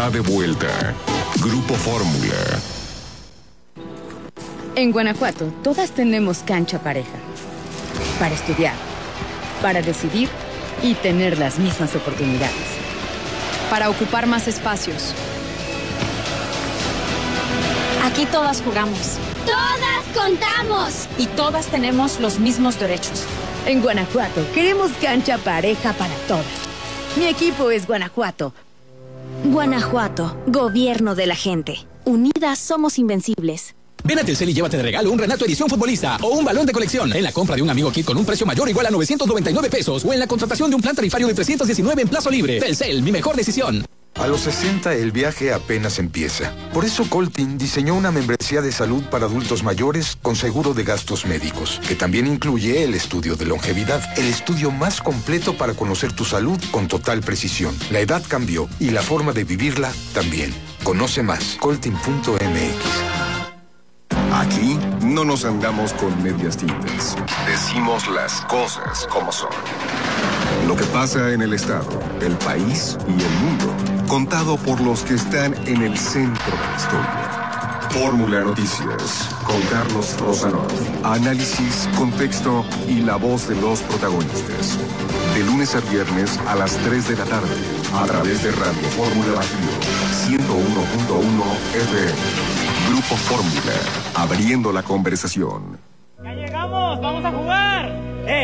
está de vuelta. Grupo Fórmula. En Guanajuato, todas tenemos cancha pareja. Para estudiar, para decidir y tener las mismas oportunidades. Para ocupar más espacios. Aquí todas jugamos. ¡Todas contamos! Y todas tenemos los mismos derechos. En Guanajuato, queremos cancha pareja para todas. Mi equipo es Guanajuato. Guanajuato, gobierno de la gente. Unidas somos invencibles. Ven a Telcel y llévate de regalo un Renato Edición Futbolista o un balón de colección en la compra de un Amigo Kit con un precio mayor o igual a 999 pesos o en la contratación de un plan tarifario de 319 en plazo libre. Telcel, mi mejor decisión. A los 60 el viaje apenas empieza. Por eso Coltin diseñó una membresía de salud para adultos mayores con seguro de gastos médicos, que también incluye el estudio de longevidad, el estudio más completo para conocer tu salud con total precisión. La edad cambió y la forma de vivirla también. Conoce más, coltin.mx. Aquí no nos andamos con medias tintas. Decimos las cosas como son. Lo que pasa en el estado, el país y el mundo, contado por los que están en el centro de la historia. Fórmula Noticias, con Carlos Rosanov. Análisis, contexto y la voz de los protagonistas. De lunes a viernes a las 3 de la tarde, a través de Radio Fórmula Bajío, 101.1 FM. Grupo Fórmula, abriendo la conversación. ¡Ya llegamos! ¡Vamos a jugar!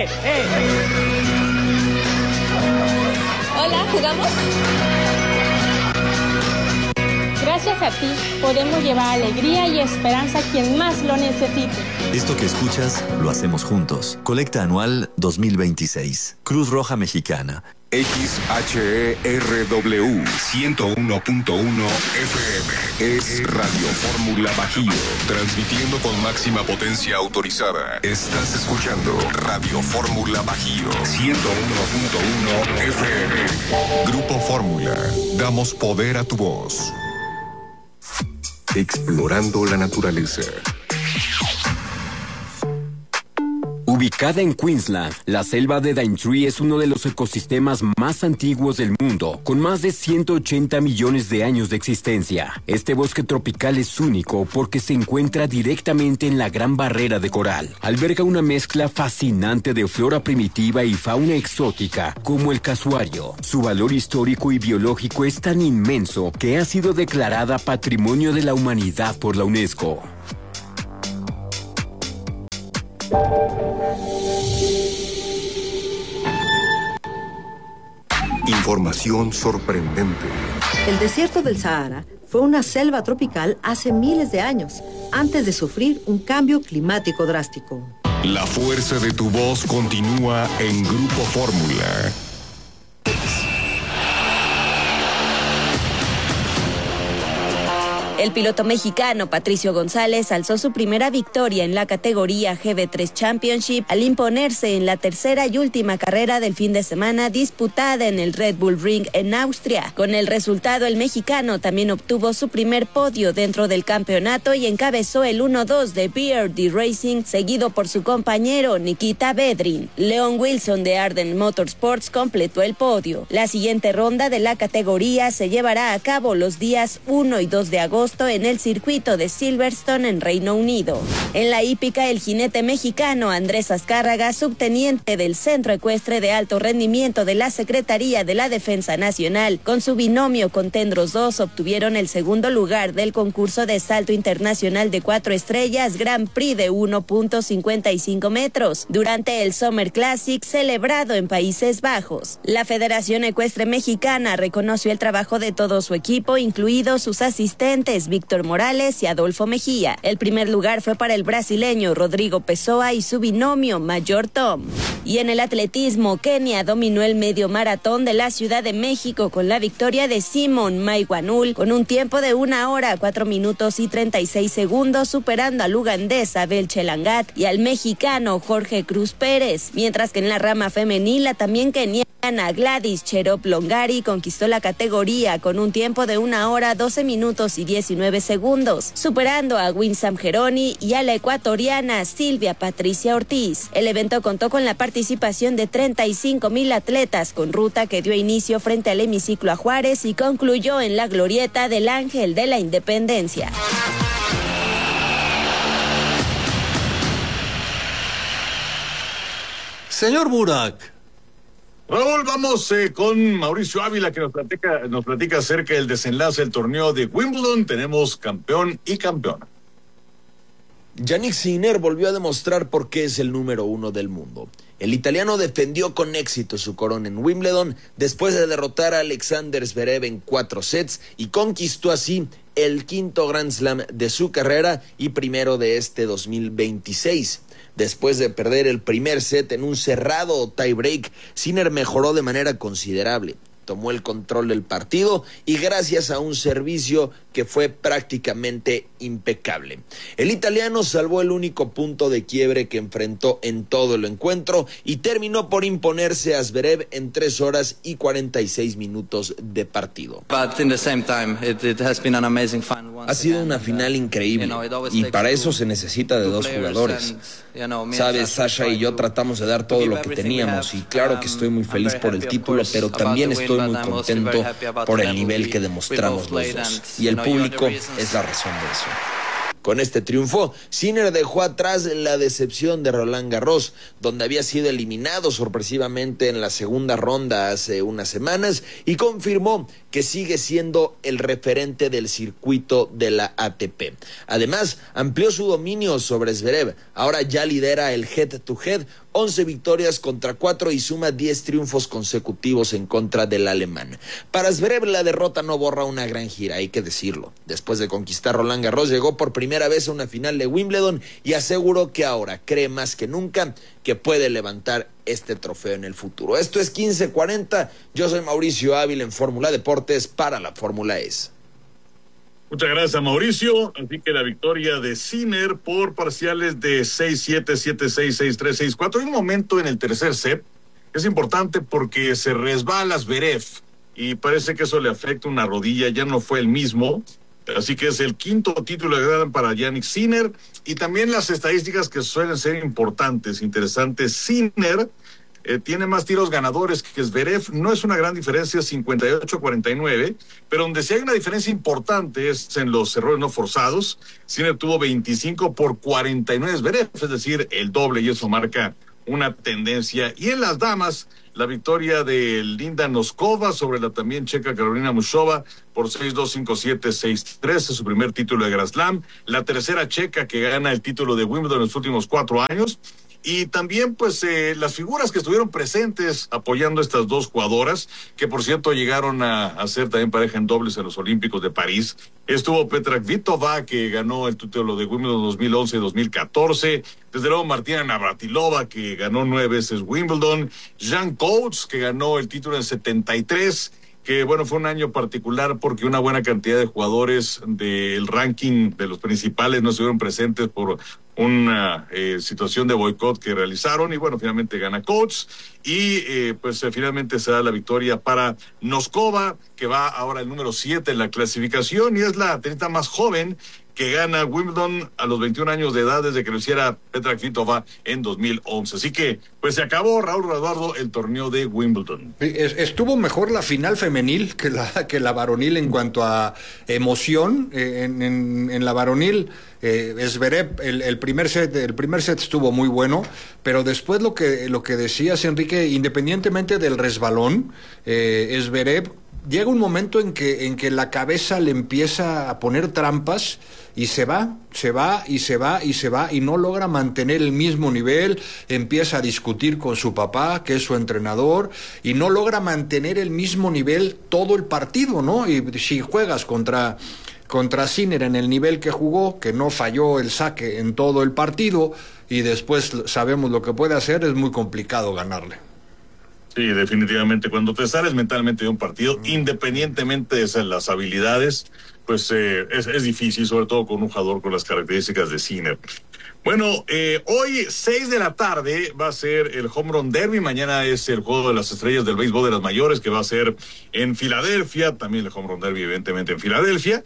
Hola, ¿jugamos? Gracias a ti, podemos llevar alegría y esperanza a quien más lo necesite. Esto que escuchas, lo hacemos juntos. Colecta anual 2026. Cruz Roja Mexicana. XHERW 101.1 FM es Radio Fórmula Bajío, transmitiendo con máxima potencia autorizada. Estás escuchando Radio Fórmula Bajío 101.1 FM. Grupo Fórmula, damos poder a tu voz. Explorando la naturaleza. Ubicada en Queensland, la selva de Daintree es uno de los ecosistemas más antiguos del mundo, con más de 180 millones de años de existencia. Este bosque tropical es único porque se encuentra directamente en la Gran Barrera de Coral. Alberga una mezcla fascinante de flora primitiva y fauna exótica, como el casuario. Su valor histórico y biológico es tan inmenso que ha sido declarada Patrimonio de la Humanidad por la UNESCO. Información sorprendente. El desierto del Sahara fue una selva tropical hace miles de años, antes de sufrir un cambio climático drástico. La fuerza de tu voz continúa en Grupo Fórmula. El piloto mexicano Patricio González alzó su primera victoria en la categoría GB3 Championship al imponerse en la tercera y última carrera del fin de semana disputada en el Red Bull Ring en Austria. Con el resultado, el mexicano también obtuvo su primer podio dentro del campeonato y encabezó el 1-2 de BRD Racing, seguido por su compañero Nikita Bedrin. Leon Wilson de Arden Motorsports completó el podio. La siguiente ronda de la categoría se llevará a cabo los días 1 y 2 de agosto en el circuito de Silverstone en Reino Unido. En la hípica, el jinete mexicano Andrés Azcárraga, subteniente del Centro Ecuestre de Alto Rendimiento de la Secretaría de la Defensa Nacional, con su binomio Contendros 2, obtuvieron el segundo lugar del concurso de salto internacional de 4 estrellas Grand Prix de 1.55 metros durante el Summer Classic celebrado en Países Bajos. La Federación Ecuestre Mexicana reconoció el trabajo de todo su equipo, incluidos sus asistentes Víctor Morales y Adolfo Mejía. El primer lugar fue para el brasileño Rodrigo Pessoa y su binomio Mayor Tom. Y en el atletismo, Kenia dominó el medio maratón de la Ciudad de México con la victoria de Simon Maigwanul con un tiempo de 1 hora, 4 minutos y 36 segundos, superando al ugandés Abel Chelangat y al mexicano Jorge Cruz Pérez. Mientras que en la rama femenil, también keniana Gladys Cherop Longari conquistó la categoría con un tiempo de 1 hora, 12 minutos y 18 19 segundos, superando a Winsam Geroni y a la ecuatoriana Silvia Patricia Ortiz. El evento contó con la participación de 35,000 atletas, con ruta que dio inicio frente al hemiciclo a Juárez y concluyó en la glorieta del Ángel de la Independencia. Señor Burak. Raúl, vamos con Mauricio Ávila, que nos platica acerca del desenlace del torneo de Wimbledon. Tenemos campeón y campeona. Jannik Sinner volvió a demostrar por qué es el número 1 del mundo. El italiano defendió con éxito su corona en Wimbledon después de derrotar a Alexander Zverev en 4 sets y conquistó así el 5º Grand Slam de su carrera y primero de este 2026. Después de perder el primer set en un cerrado tie-break, Sinner mejoró de manera considerable. Tomó el control del partido y gracias a un servicio que fue prácticamente impecable. El italiano salvó el único punto de quiebre que enfrentó en todo el encuentro y terminó por imponerse a Zverev en 3 horas y 46 minutos de partido. Ha sido una final increíble y para eso se necesita de 2 jugadores. Sabes, Sasha y yo tratamos de dar todo lo que teníamos y claro que estoy muy feliz por el título, pero también estoy muy contento por el nivel que demostramos los dos. Y el público es la razón de eso. Con este triunfo, Sinner dejó atrás la decepción de Roland Garros, donde había sido eliminado sorpresivamente en la segunda ronda hace unas semanas, y confirmó que sigue siendo el referente del circuito de la ATP. Además, amplió su dominio sobre Zverev. Ahora ya lidera el head-to-head, 11 victorias contra 4 y suma 10 triunfos consecutivos en contra del alemán. Para Zverev la derrota no borra una gran gira, hay que decirlo. Después de conquistar Roland Garros, llegó por primera vez a una final de Wimbledon y aseguró que ahora cree más que nunca que puede levantar este trofeo en el futuro. Esto es 1540, yo soy Mauricio Ávila en Fórmula Deportes para la Fórmula E. Muchas gracias, Mauricio. Así que la victoria de Sinner por parciales de 6-7, 7-6, 6-3, 6-4. Hay un momento en el tercer set que es importante porque se resbala Zverev y parece que eso le afecta una rodilla, ya no fue el mismo. Así que es el 5º título de gran para Jannik Sinner. Y también las estadísticas que suelen ser importantes, interesantes. Sinner tiene más tiros ganadores que Zverev, no es una gran diferencia, 58-49, pero donde sí hay una diferencia importante es en los errores no forzados. Sinner tuvo 25 por 49 Zverev, es decir, el doble, y eso marca una tendencia. Y en las damas, la victoria de Linda Noskova sobre la también checa Carolina Muchova por 6-2, 5-7, 6-3, es su primer título de Grand Slam, la tercera checa que gana el título de Wimbledon en los últimos 4 años. Y también, pues, las figuras que estuvieron presentes apoyando a estas dos jugadoras, que por cierto llegaron a ser también pareja en dobles en los Olímpicos de París. Estuvo Petra Kvitova, que ganó el título de Wimbledon 2011 y 2014. Desde luego Martina Navratilova, que ganó 9 veces Wimbledon. Jan Coates, que ganó el título en 73. Que bueno, fue un año particular porque una buena cantidad de jugadores del ranking de los principales no estuvieron presentes por una situación de boicot que realizaron, y bueno, finalmente gana Coates y pues finalmente se da la victoria para Noskova, que va ahora el número 7 en la clasificación y es la tenista más joven que gana Wimbledon a los 21 años de edad desde que lo hiciera Petra Kvitova en 2011. Así que, pues se acabó, Raúl Eduardo, el torneo de Wimbledon. Estuvo mejor la final femenil que la varonil en cuanto a emoción. En la varonil, Zverev, el primer set estuvo muy bueno, pero después lo que decías, Enrique, independientemente del resbalón, Zverev llega un momento en que la cabeza le empieza a poner trampas y se va y no logra mantener el mismo nivel, empieza a discutir con su papá, que es su entrenador, y no logra mantener el mismo nivel todo el partido, ¿no? Y si juegas contra Sinner en el nivel que jugó, que no falló el saque en todo el partido, y después sabemos lo que puede hacer, es muy complicado ganarle. Sí, definitivamente. Cuando te sales mentalmente de un partido, independientemente de las habilidades, pues es difícil, sobre todo con un jugador con las características de Sinner. Bueno, hoy 6 de la tarde va a ser el Home Run Derby, mañana es el Juego de las Estrellas del béisbol de las mayores, que va a ser en Filadelfia, también el Home Run Derby evidentemente en Filadelfia.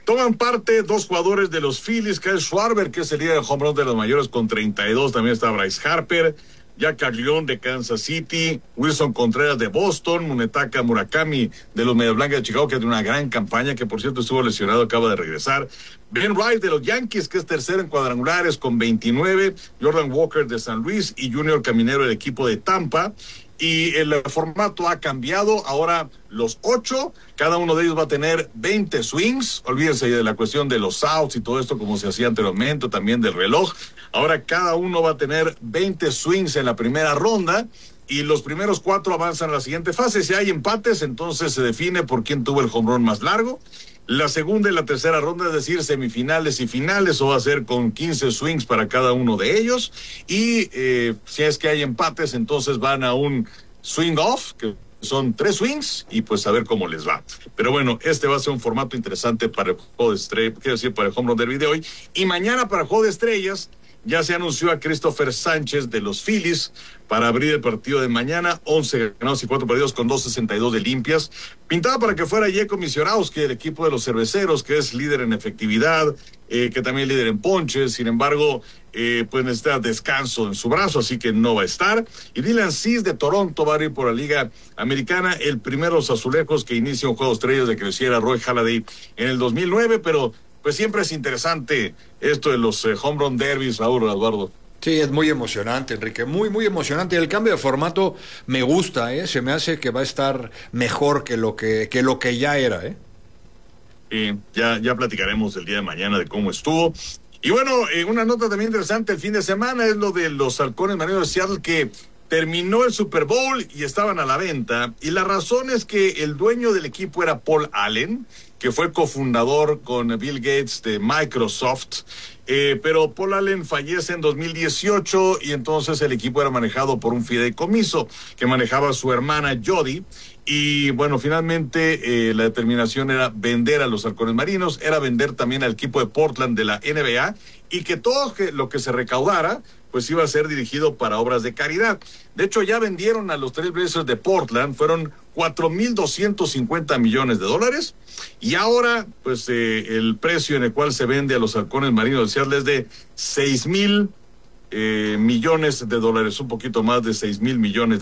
Toman parte 2 jugadores de los Phillies, Kyle Schwarber, que es el líder de home run de los mayores con 32, también está Bryce Harper, Jack Caglione de Kansas City, Wilson Contreras de Boston, Munetaka Murakami de los Medias Blancas de Chicago, que tiene una gran campaña, que por cierto estuvo lesionado, acaba de regresar. Ben Wright de los Yankees, que es tercero en cuadrangulares con 29, Jordan Walker de San Luis y Junior Caminero del equipo de Tampa. Y el formato ha cambiado, ahora los 8, cada uno de ellos va a tener 20 swings, olvídense de la cuestión de los outs y todo esto como se hacía anteriormente, también del reloj. Ahora cada uno va a tener 20 swings en la primera ronda y los primeros 4 avanzan a la siguiente fase. Si hay empates, entonces se define por quién tuvo el home run más largo. La segunda y la tercera ronda, es decir, semifinales y finales, o va a ser con 15 swings para cada uno de ellos. Y si es que hay empates, entonces van a un swing off, que son 3 swings, y pues a ver cómo les va. Pero bueno, este va a ser un formato interesante para el juego de estrellas, quiero decir, para el home run derby de hoy. Y mañana para el juego de estrellas, ya se anunció a Christopher Sánchez de los Phillies para abrir el partido de mañana, 11 ganados y 4 perdidos con 2.62 de limpias. Pintaba para que fuera Jeko Misiorowski, el equipo de los Cerveceros, que es líder en efectividad, que también es líder en ponches. Sin embargo, pues necesita descanso en su brazo, así que no va a estar. Y Dylan Cease de Toronto va a ir por la Liga Americana, el primero de los azulejos que inicia un juego de estrellas de que lo hiciera Roy Halladay en el 2009, pero pues siempre es interesante esto de los home run derbies, Raúl, Eduardo. Sí, es muy emocionante, Enrique, muy, muy emocionante. El cambio de formato me gusta, se me hace que va a estar mejor que lo que ya era, Ya platicaremos el día de mañana de cómo estuvo. Y bueno, una nota también interesante el fin de semana es lo de los halcones marinos de Seattle, que terminó el Super Bowl y estaban a la venta, y la razón es que el dueño del equipo era Paul Allen, que fue cofundador con Bill Gates de Microsoft, pero Paul Allen fallece en 2018 y entonces el equipo era manejado por un fideicomiso que manejaba su hermana Jody. Y bueno, finalmente la determinación era vender a los halcones marinos, era vender también al equipo de Portland de la NBA, y que todo lo que se recaudara pues iba a ser dirigido para obras de caridad. De hecho, ya vendieron a los Trail Blazers de Portland, fueron $4,250 millones, y ahora pues el precio en el cual se vende a los halcones marinos de Seattle es de $6,000 millones, un poquito más de $6,000 millones.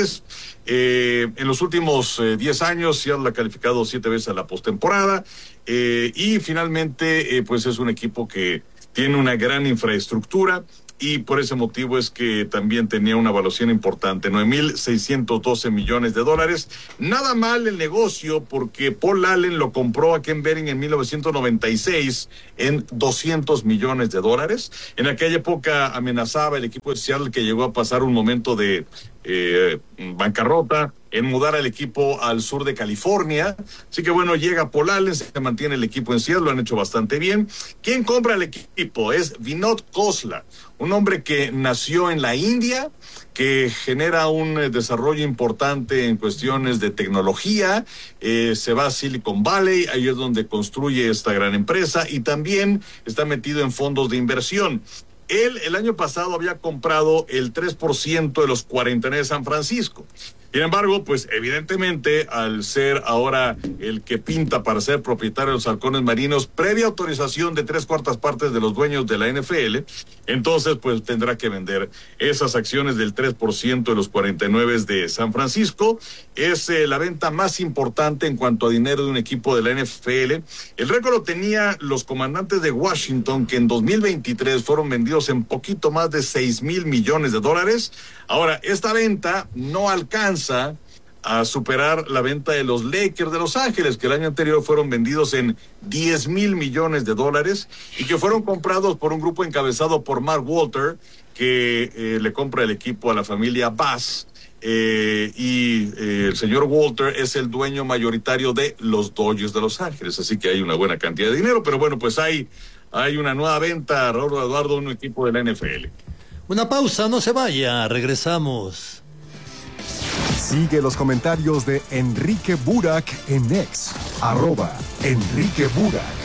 En los últimos 10 años Seattle ha calificado 7 veces a la postemporada, y finalmente pues es un equipo que tiene una gran infraestructura, y por ese motivo es que también tenía una evaluación importante, $9,612 millones. Nada mal el negocio, porque Paul Allen lo compró a Ken Behring en 1996 en $200 millones. En aquella época amenazaba el equipo de Seattle, que llegó a pasar un momento de bancarrota, en mudar al equipo al sur de California. Así que bueno, llega Paul Allen, se mantiene el equipo en Seattle, lo han hecho bastante bien. ¿Quién compra el equipo? Es Vinod Khosla, un hombre que nació en la India, que genera un desarrollo importante en cuestiones de tecnología, se va a Silicon Valley, ahí es donde construye esta gran empresa, y también está metido en fondos de inversión. Él el año pasado había comprado el 3% de los 49 de San Francisco. Sin embargo, pues evidentemente, al ser ahora el que pinta para ser propietario de los halcones marinos, previa autorización de 3/4 partes de los dueños de la NFL, entonces pues tendrá que vender esas acciones del 3% de los 49 de San Francisco. Es la venta más importante en cuanto a dinero de un equipo de la NFL. El récord lo tenía los Comandantes de Washington, que en 2023 fueron vendidos en poquito más de $6,000 millones. Ahora, esta venta no alcanza a superar la venta de los Lakers de Los Ángeles, que el año anterior fueron vendidos en $10,000 millones, y que fueron comprados por un grupo encabezado por Mark Walter, que le compra el equipo a la familia Bass. El señor Walter es el dueño mayoritario de los Dodgers de Los Ángeles, así que hay una buena cantidad de dinero. Pero bueno, pues hay una nueva venta, Raúl, Eduardo, un equipo de la NFL. Una pausa, no se vaya, regresamos. Sigue los comentarios de Enrique Burak en X, @Enrique Burak.